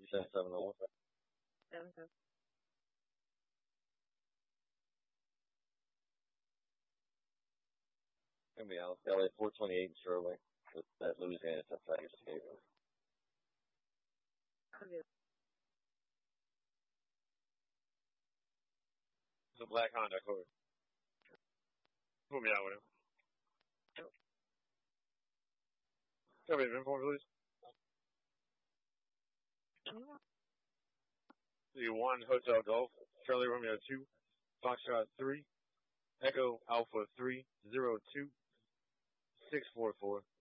701. 7-7. Gonna be out. LA 428 Sterling with that Louisiana Tech escape. Okay. It's a black Honda Accord. Put me out with him. Tell me the inform, please. C1 Hotel Golf, Charlie Romeo 2, Foxtrot 3, Echo Alpha 302, 644.